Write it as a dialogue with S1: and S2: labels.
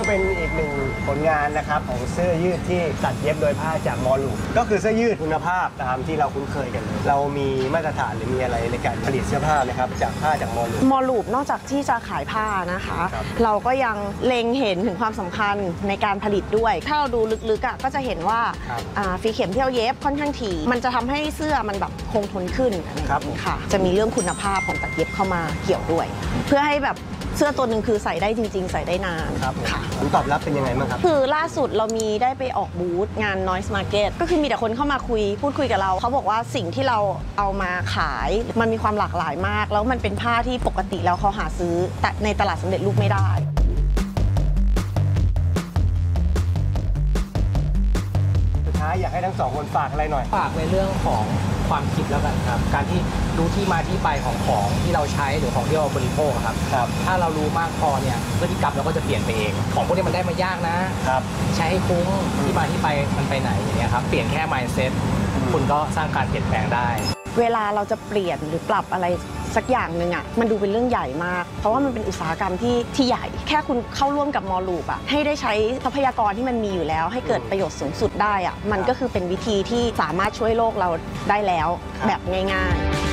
S1: เป็นอีกหนึ่งผลงานนะครับของเสื้อยืดที่ตัดเย็บโดยผ้าจากมอลูก็คือเสื้อยืดคุณภาพตามที่เราคุ้นเคยกันเรามีมาตรฐานหรือมีอะไรในการผลิตเสื้อผ้าไหมครับจากผ้าจากมอลู
S2: นอกจากที่จะขายผ้านะคะเราก็ยังเล็งเห็นถึงความสำคัญในการผลิตด้วยถ้าเราดูลึกๆก็จะเห็นว่าฝีเข็มที่เราเย็บค่อนข้างถี่มันจะทำให้เสื้อมันแบบคงทนขึ้นค่ะจะมีเรื่องคุณภาพของตัดเย็บเข้ามาเกี่ยวด้วยเพื่อให้แบบเสื้อตัวหนึ่งคือใส่ได้จริงๆใส่ได้นาน
S1: ค่ะผลตอบรับเป็นยังไงบ้างครับ
S2: คือล่าสุดเรามีได้ไปออกบูธงาน Noise Market ก็คือมีแต่คนเข้ามาพูดคุยกับเราเขาบอกว่าสิ่งที่เราเอามาขายมันมีความหลากหลายมากแล้วมันเป็นผ้าที่ปกติแล้วเขาหาซื้อแต่ในตลาดสำเร็จรูปไม่ได้
S1: สุดท้ายอยากให้ทั้งสองคนฝากอะไรหน่อย
S3: ฝากในเรื่องของความคิดแล้วกันครับการที่รู้ที่มาที่ไปของที่เราใช้หรือของที่เราบริโภคครับถ้าเรารู้มากพอเนี่ยพฤติกรรมเราก็จะเปลี่ยนไปเองของพวกนี้มันได้มายากนะครับใช้ให้คุ้มที่มาที่ไปมันไปไหนอย่างเงี้ยครับเปลี่ยนแค่ mindset คุณก็สร้างการเปลี่ยนแปลงได้
S2: เวลาเราจะเปลี่ยนหรือปรับอะไรสักอย่างหนึ่งมันดูเป็นเรื่องใหญ่มากเพราะว่ามันเป็นอุตสาหกรรมที่ใหญ่แค่คุณเข้าร่วมกับมอลูให้ได้ใช้ทรัพยากรที่มันมีอยู่แล้วให้เกิดประโยชน์สูงสุดได้มันก็คือเป็นวิธีที่สามารถช่วยโลกเราได้แล้วแบบง่ายๆ